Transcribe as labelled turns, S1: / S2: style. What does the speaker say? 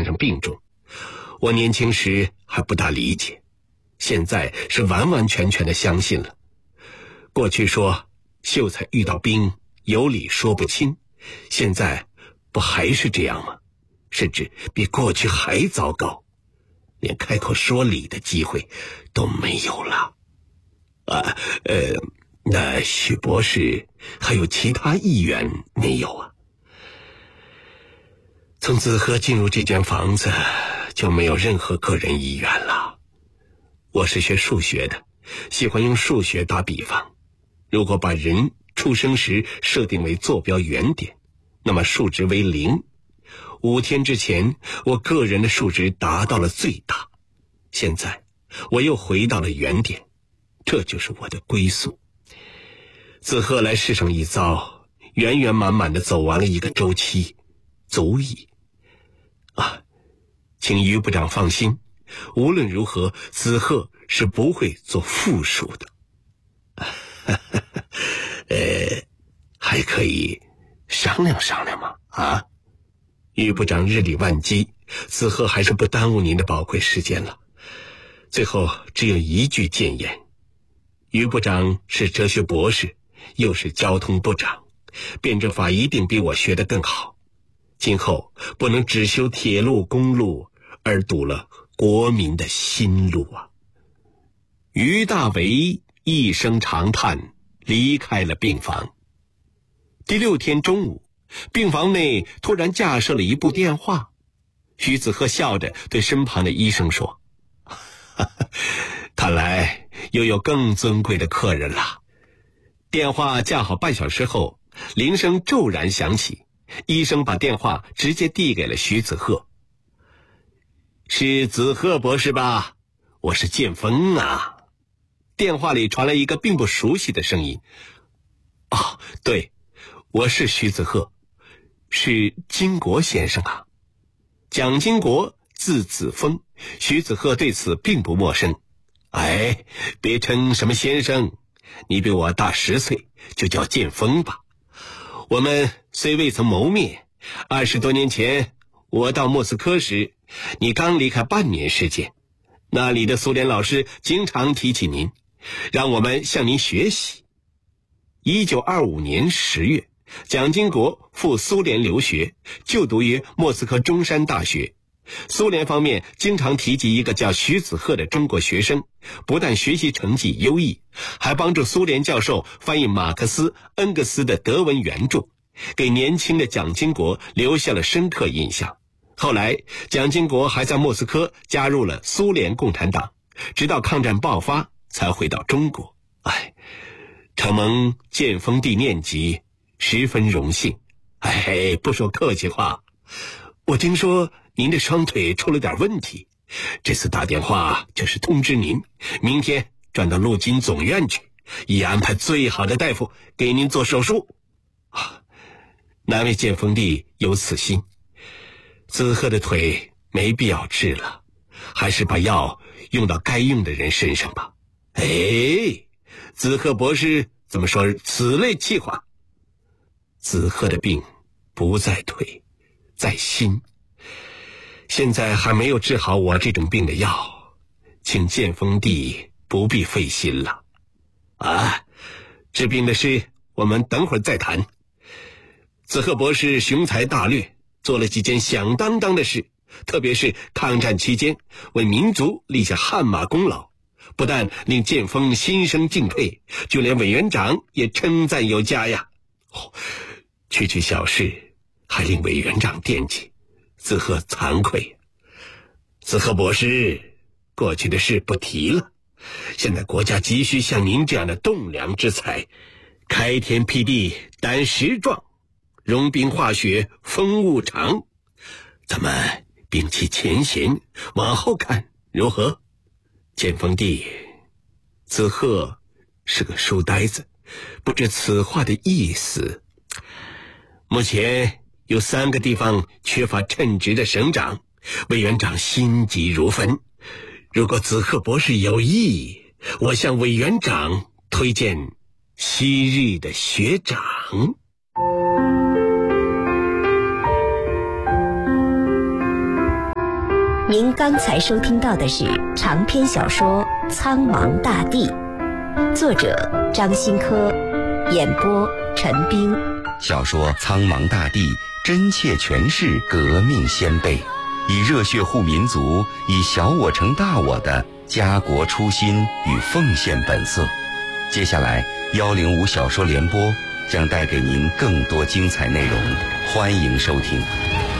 S1: 先生病重，我年轻时还不大理解，现在是完完全全的相信了。过去说秀才遇到兵有理说不清，现在不还是这样吗？甚至比过去还糟糕，连开口说理的机会都没有了。那许博士还有其他意愿没有啊？从子贺进入这间房子就没有任何个人意愿了。我是学数学的，喜欢用数学打比方。如果把人出生时设定为坐标原点，那么数值为0。5天之前，我个人的数值达到了最大。现在我又回到了原点，这就是我的归宿。子贺来世上一遭，圆圆满满的走完了一个周期，足矣。请于部长放心，无论如何，子贺是不会做负数的。还可以商量商量吗？于部长日理万机，子贺还是不耽误您的宝贵时间了。最后只有一句谏言，于部长是哲学博士，又是交通部长，辩证法一定比我学得更好。今后不能只修铁路公路，而堵了国民的心路啊！于大为一声长叹，离开了病房。第6天中午，病房内突然架设了一部电话。徐子贺笑着对身旁的医生说：看来又有更尊贵的客人了。电话架好半小时后，铃声骤然响起，医生把电话直接递给了徐子贺。是子贺博士吧？我是剑锋啊。电话里传来一个并不熟悉的声音。对，我是徐子贺，是金国先生啊。蒋经国字子峰，徐子贺对此并不陌生。别称什么先生，你比我大10岁，就叫剑锋吧。我们虽未曾谋面，20多年前我到莫斯科时，你刚离开半年时间，那里的苏联老师经常提起您，让我们向您学习。1925年10月，蒋经国赴苏联留学，就读于莫斯科中山大学。苏联方面经常提及一个叫徐子贺的中国学生，不但学习成绩优异，还帮助苏联教授翻译马克思、恩格斯的德文原著，给年轻的蒋经国留下了深刻印象。后来蒋经国还在莫斯科加入了苏联共产党，直到抗战爆发才回到中国。承蒙剑锋弟念及，十分荣幸。不说客气话，我听说您的双腿出了点问题，这次打电话就是通知您，明天转到陆军总院去，已安排最好的大夫给您做手术。难为剑锋弟有此心，子贺的腿没必要治了，还是把药用到该用的人身上吧。子贺博士怎么说此类气话？子贺的病不在腿，在心。现在还没有治好我这种病的药，请剑锋弟不必费心了。治病的事我们等会儿再谈。子贺博士雄才大略，做了几件响当当的事，特别是抗战期间为民族立下汗马功劳，不但令剑锋心生敬佩，就连委员长也称赞有加呀。区区小事还令委员长惦记，子贺惭愧。子贺博士，过去的事不提了，现在国家急需像您这样的栋梁之才，开天辟地担实状，融冰化雪风物长。咱们摒弃前嫌，往后看如何？剑锋弟，子贺是个书呆子，不知此话的意思。目前有3个地方缺乏称职的省长，委员长心急如焚。如果子贺博士有意，我向委员长推荐昔日的学长。
S2: 您刚才收听到的是长篇小说《苍茫大地》，作者张新科，演播陈斌。
S3: 小说《苍茫大地》真切诠释革命先辈，以热血护民族、以小我成大我的家国初心与奉献本色。接下来105小说联播将带给您更多精彩内容，欢迎收听。